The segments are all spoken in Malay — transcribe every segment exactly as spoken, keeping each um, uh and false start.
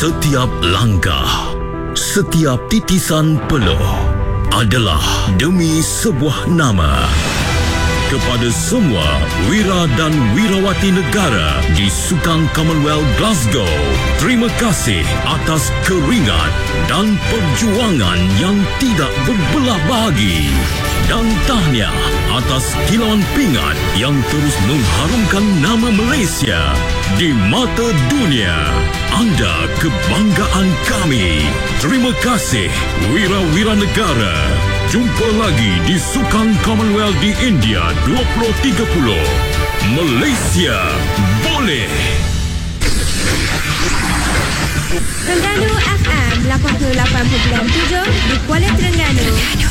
Setiap langkah, setiap titisan peluh adalah demi sebuah nama. Kepada semua wira dan wirawati negara di Sukan Commonwealth Glasgow, terima kasih atas keringat dan perjuangan yang tidak berbelah bagi. Dan tahniah atas kilauan pingat yang terus mengharumkan nama Malaysia di mata dunia. Anda kebanggaan kami. Terima kasih wira-wira negara. Jumpa lagi di Sukan Commonwealth di India dua ribu tiga puluh. Malaysia boleh. Terengganu F M lapan puluh lapan perpuluhan tujuh di Kuala Terengganu.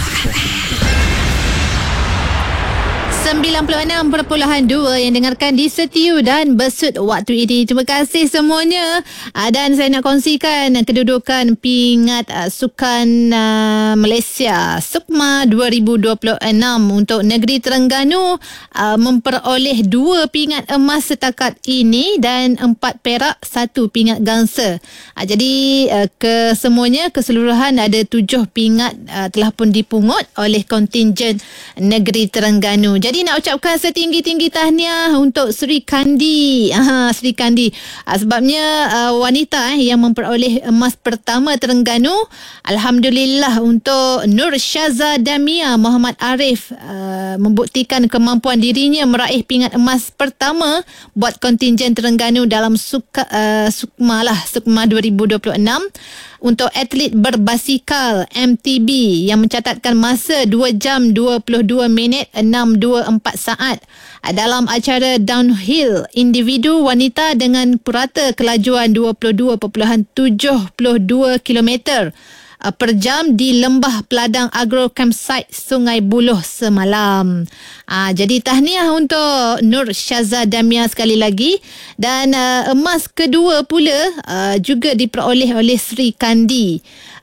sembilan puluh enam perpuluhan dua yang dengarkan di setiu dan bersud waktu ini. Terima kasih semuanya. Dan saya nak kongsikan kedudukan pingat Sukan uh, Malaysia SUKMA dua ribu dua puluh enam untuk negeri Terengganu uh, memperoleh dua pingat emas setakat ini dan empat perak, satu pingat gangsa. Uh, jadi uh, kesemuanya keseluruhan ada tujuh pingat uh, telah pun dipungut oleh kontingen negeri Terengganu. Jadi nak ucapkan setinggi-tinggi tahniah untuk Sri Kandi. Aha, Sri Kandi. Uh, sebabnya uh, wanita eh, yang memperoleh emas pertama Terengganu. Alhamdulillah untuk Nur Syaza Damia Muhammad Arif uh, membuktikan kemampuan dirinya meraih pingat emas pertama buat kontingen Terengganu dalam suka, uh, SUKMA lah, SUKMA dua ribu dua puluh enam. Untuk atlet berbasikal M T B yang mencatatkan masa dua jam dua puluh dua minit enam dua empat saat dalam acara downhill individu wanita dengan purata kelajuan dua puluh dua perpuluhan tujuh dua kilometer per jam di Lembah Peladang Agro Campsite Sungai Buloh semalam. Ah, jadi tahniah untuk Nur Syaza Damia sekali lagi. Dan uh, emas kedua pula uh, juga diperoleh oleh Sri Kandi.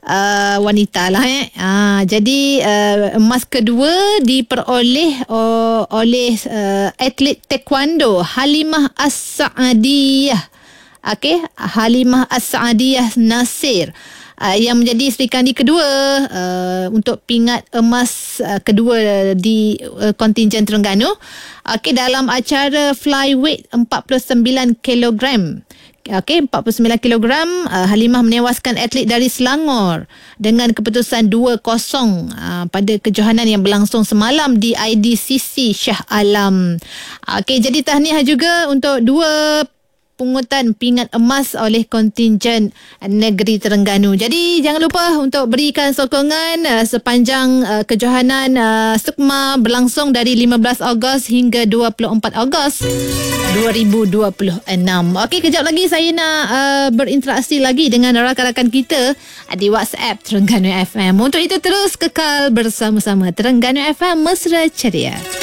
Uh, wanita lah eh. Ah, jadi uh, emas kedua diperoleh uh, oleh uh, atlet taekwondo Halimah As-Saadiyah. Okey, Halimah As-Saadiyah Nasir. Uh, yang menjadi Sri Kandi kedua uh, untuk pingat emas uh, kedua di uh, kontingen Terengganu. Okey, dalam acara flyweight empat puluh sembilan kilogram. Okey, empat puluh sembilan kilogram, uh, Halimah menewaskan atlet dari Selangor dengan keputusan dua kosong uh, pada kejohanan yang berlangsung semalam di I D C C Shah Alam. Okey, jadi tahniah juga untuk dua pungutan pingat emas oleh kontingen negeri Terengganu. Jadi jangan lupa untuk berikan sokongan uh, sepanjang uh, kejohanan uh, SUKMA berlangsung dari lima belas Ogos hingga dua puluh empat Ogos dua ribu dua puluh enam. Okey, kejap lagi saya nak uh, berinteraksi lagi dengan rakan-rakan kita uh, di WhatsApp Terengganu F M. Untuk itu terus kekal bersama-sama Terengganu F M Mesra Ceria.